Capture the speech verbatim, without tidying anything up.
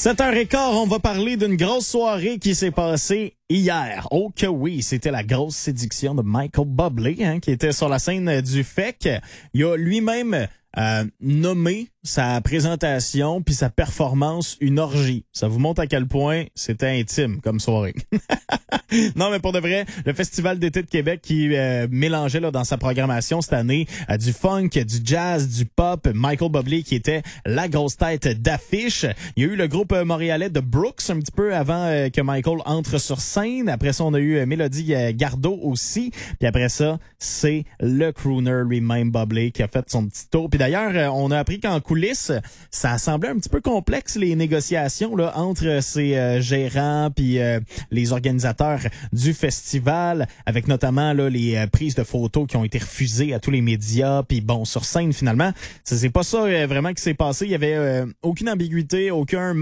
sept heures quinze, on va parler d'une grosse soirée qui s'est passée hier. Oh que oui, c'était la grosse séduction de Michael Bublé, hein, qui était sur la scène du F E C. Il a lui-même euh, nommé sa présentation puis sa performance une orgie. Ça vous montre à quel point c'était intime comme soirée. Non, mais pour de vrai, le Festival d'été de Québec qui euh, mélangeait là, dans sa programmation cette année euh, du funk, du jazz, du pop. Michael Bublé qui était la grosse tête d'affiche. Il y a eu le groupe euh, montréalais de Brooks un petit peu avant euh, que Michael entre sur scène. Après ça, on a eu euh, Mélodie euh, Gardot aussi. Puis après ça, c'est le crooner lui-même, Bublé, qui a fait son petit tour. Puis d'ailleurs, euh, on a appris qu'en coulisses, ça semblait un petit peu complexe les négociations là entre ces euh, gérants puis euh, les organisateurs du festival, avec notamment là les euh, prises de photos qui ont été refusées à tous les médias, puis bon, sur scène finalement, c'est pas ça euh, vraiment qui s'est passé. Il y avait euh, aucune ambiguïté, aucun